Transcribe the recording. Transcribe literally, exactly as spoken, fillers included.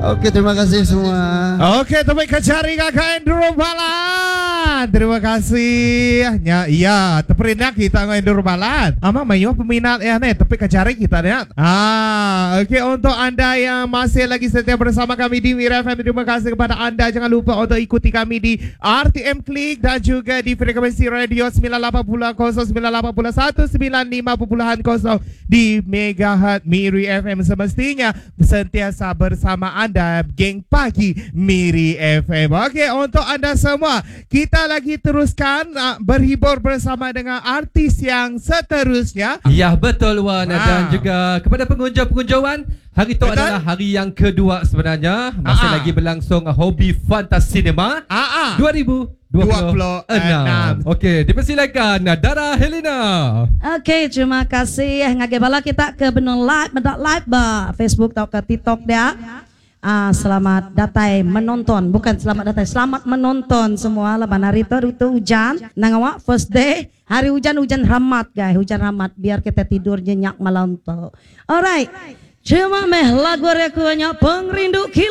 Oke, terima kasih semua. Oke, tapi kecari kakak Enduro Balan. Terima kasih. Ya, iya, teperindak kita nggak Enduro Balan. Ama mayo peminat ya nih, tapi kecari kita nih. Ah, oke, untuk Anda yang masih lagi setia bersama kami di Mira F M, terima kasih kepada Anda. Jangan lupa untuk ikuti kami di R T M Klik dan juga di frekuensi radio sembilan puluh delapan koma nol, sembilan puluh delapan koma satu, sembilan puluh lima koma nol di Megahertz Miri F M. Semestinya sentiasa bersama Anda, geng pagi Miri F M. Oke, untuk Anda semua, kita lagi teruskan uh, berhibur bersama dengan artis yang seterusnya. Ya, betul Wan. Ah. Dan juga kepada pengunjung-pengunjung Wan, hari itu Betul? adalah hari yang kedua sebenarnya. Masih Ah. lagi berlangsung Hobi Fanta Cinema Ah, ah. dua ribu dua puluh enam. Okey, dipersilakan Dara Helena. Okey, terima kasih. Ngage bala kita ke benung live, mendak live ba Facebook atau ke TikTok dia. Ah, selamat datang menonton, bukan selamat datang, selamat menonton semua. Laban hari itu itu hujan, nangawa first day, hari hujan hujan rahmat guys, hujan rahmat biar kita tidur nyenyak malam tu. Alright. Cuma meh lagu rekonya pengrindu kilat.